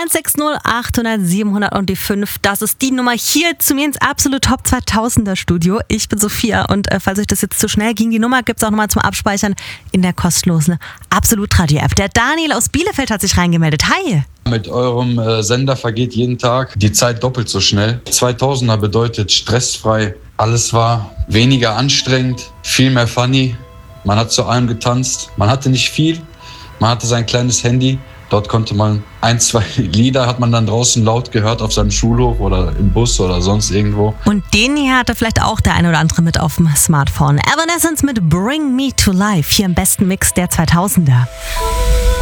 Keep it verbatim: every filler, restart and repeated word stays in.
null sechs null acht null null sieben null null und die fünf. Das ist die Nummer hier zu mir ins absolute Top zweitausender Studio. Ich bin Sophia und äh, falls euch das jetzt zu schnell ging, die Nummer gibt es auch nochmal zum Abspeichern in der kostenlosen Absolut-Radio-App. Der Daniel aus Bielefeld hat sich reingemeldet. Hi! Mit eurem äh, Sender vergeht jeden Tag die Zeit doppelt so schnell. zweitausender bedeutet stressfrei. Alles war weniger anstrengend, viel mehr funny. Man hat zu allem getanzt. Man hatte nicht viel. Man hatte sein kleines Handy. Dort konnte man ein, zwei Lieder hat man dann draußen laut gehört auf seinem Schulhof oder im Bus oder sonst irgendwo. Und den hier hatte vielleicht auch der eine oder andere mit auf dem Smartphone. Evanescence mit Bring Me to Life hier im besten Mix der zweitausender.